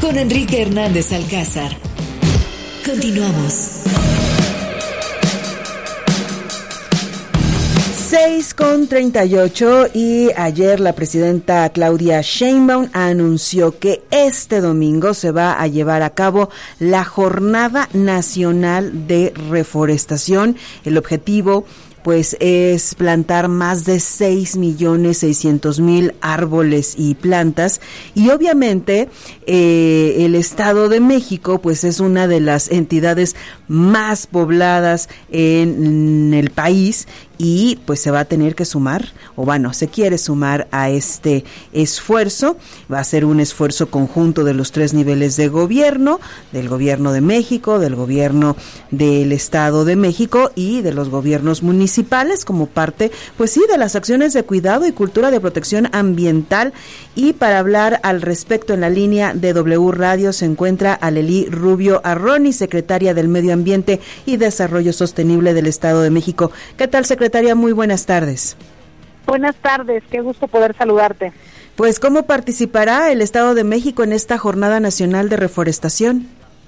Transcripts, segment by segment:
con Enrique Hernández Alcázar. Continuamos. 6:38 y ayer la presidenta Claudia Sheinbaum anunció que este domingo se va a llevar a cabo la Jornada Nacional de Reforestación. El objetivo pues es plantar más de 6.600.000 árboles y plantas, y obviamente el Estado de México pues es una de las entidades más pobladas en el país, y pues se va a tener que sumar, o bueno, se quiere sumar a este esfuerzo. Va a ser un esfuerzo conjunto de los tres niveles de gobierno, del gobierno de México, del gobierno del Estado de México y de los gobiernos municipales, como parte, pues sí, de las acciones de cuidado y cultura de protección ambiental. Y para hablar al respecto, en la línea de W Radio se encuentra Alelí Rubio Arroni, secretaria del Medio Ambiente y Desarrollo Sostenible del Estado de México. ¿Qué tal, secretaria? Muy buenas tardes. Buenas tardes, qué gusto poder saludarte. Pues, ¿cómo participará el Estado de México en esta Jornada Nacional de Reforestación?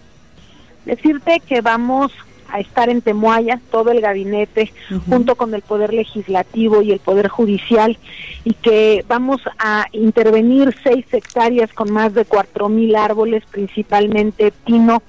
Decirte que vamos a estar en Temoaya, todo el gabinete, junto con el Poder Legislativo y el Poder Judicial, y que vamos a intervenir 6 hectáreas con más de 4,000 árboles, principalmente pino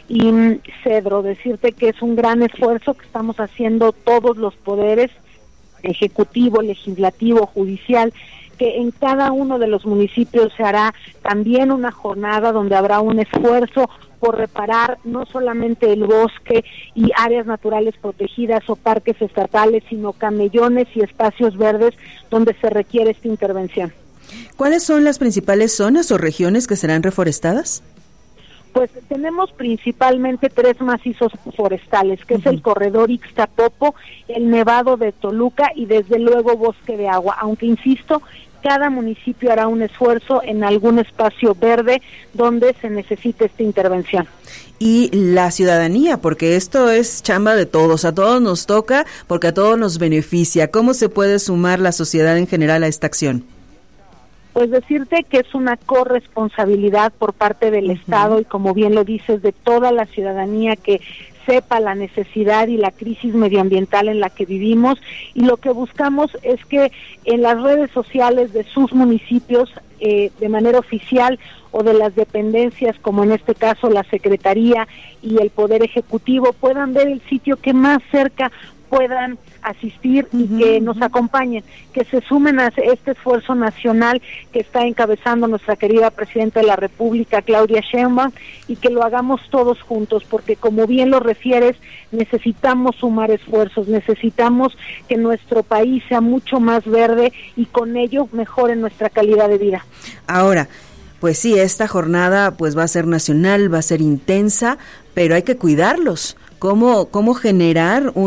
y cedro. Decirte que es un gran esfuerzo que estamos haciendo todos los poderes, ejecutivo, legislativo, judicial, que en cada uno de los municipios se hará también una jornada donde habrá un esfuerzo por reparar no solamente el bosque y áreas naturales protegidas o parques estatales, sino camellones y espacios verdes donde se requiere esta intervención. ¿Cuáles son las principales zonas o regiones que serán reforestadas? Pues tenemos principalmente 3 macizos forestales, que es el corredor Ixtapopo, el Nevado de Toluca y desde luego Bosque de Agua, aunque insisto, cada municipio hará un esfuerzo en algún espacio verde donde se necesite esta intervención. Y la ciudadanía, porque esto es chamba de todos, a todos nos toca, porque a todos nos beneficia. ¿Cómo se puede sumar la sociedad en general a esta acción? Pues decirte que es una corresponsabilidad por parte del Estado y, como bien lo dices, de toda la ciudadanía que sepa la necesidad y la crisis medioambiental en la que vivimos, y lo que buscamos es que en las redes sociales de sus municipios, de manera oficial, o de las dependencias, como en este caso la Secretaría y el Poder Ejecutivo, puedan ver el sitio que más cerca puedan asistir y que nos acompañen, que se sumen a este esfuerzo nacional que está encabezando nuestra querida Presidenta de la República, Claudia Sheinbaum, y que lo hagamos todos juntos, porque como bien lo refieres, necesitamos sumar esfuerzos, necesitamos que nuestro país sea mucho más verde y con ello mejore nuestra calidad de vida. Ahora, pues sí, esta jornada pues va a ser nacional, va a ser intensa, pero hay que cuidarlos. ¿Cómo generar